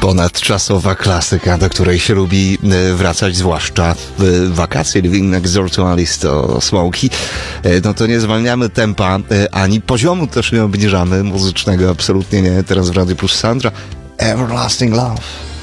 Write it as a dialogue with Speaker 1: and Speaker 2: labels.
Speaker 1: Ponadczasowa klasyka, do której się lubi wracać, zwłaszcza w wakacje. Living Next Door to Alice to Smokey. No to nie zwalniamy tempa, ani poziomu też nie obniżamy, muzycznego absolutnie nie. Teraz w Radiu Plus Sandra. Everlasting Love.